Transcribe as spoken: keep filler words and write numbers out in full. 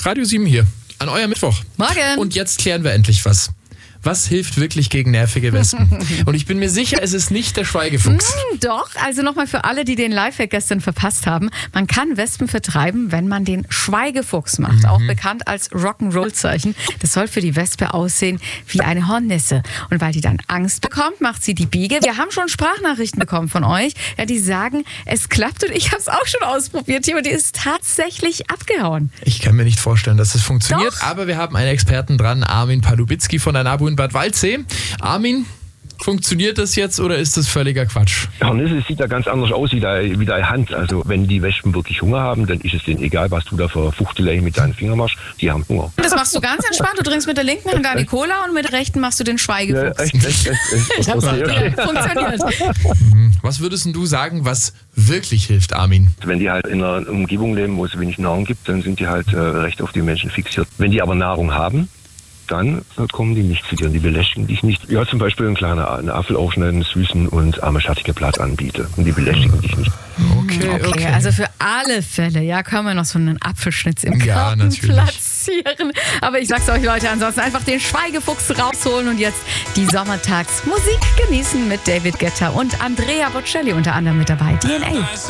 Radio sieben hier, an euer Mittwoch. Morgen. Und jetzt klären wir endlich was. Was hilft wirklich gegen nervige Wespen? Und ich bin mir sicher, es ist nicht der Schweigefuchs. Mm, doch, also nochmal für alle, die den Lifehack gestern verpasst haben. Man kann Wespen vertreiben, wenn man den Schweigefuchs macht. Mhm. Auch bekannt als Rock'n'Roll-Zeichen. Das soll für die Wespe aussehen wie eine Hornisse. Und weil die dann Angst bekommt, macht sie die Biege. Wir haben schon Sprachnachrichten bekommen von euch, ja, die sagen, es klappt. Und ich habe es auch schon ausprobiert hier und die ist tatsächlich abgehauen. Ich kann mir nicht vorstellen, dass es funktioniert. Doch. Aber wir haben einen Experten dran, Armin Palubitzki von der NABU in Bad Waldsee. Armin, funktioniert das jetzt oder ist das völliger Quatsch? Hornisse sieht ja ganz anders aus wie deine, wie deine Hand. Also wenn die Wespen wirklich Hunger haben, dann ist es denen egal, was du da für Fuchteleien mit deinen Fingern machst. Die haben Hunger. Das machst du ganz entspannt. Du trinkst mit der linken Hand deine Cola und mit der rechten machst du den Schweigefuchs. Ja, echt, echt, echt, echt. Ich hab's Okay, okay. funktioniert. Was würdest du sagen, was wirklich hilft, Armin? Wenn die halt in einer Umgebung leben, wo es wenig Nahrung gibt, dann sind die halt äh, recht auf die Menschen fixiert. Wenn die aber Nahrung haben, dann kommen die nicht zu dir und die belästigen dich nicht. Ja, zum Beispiel einen kleinen einen Apfel aufschneiden, süßen und arme schattige Blatt anbiete. Und die belästigen dich nicht. Okay, Okay, okay. also für alle Fälle, ja, können wir noch so einen Apfelschnitz im Ja, Garten natürlich. platzieren. Aber ich sag's euch, Leute, ansonsten einfach den Schweigefuchs rausholen und jetzt die Sommertagsmusik genießen mit David Guetta und Andrea Bocelli unter anderem mit dabei. D N A.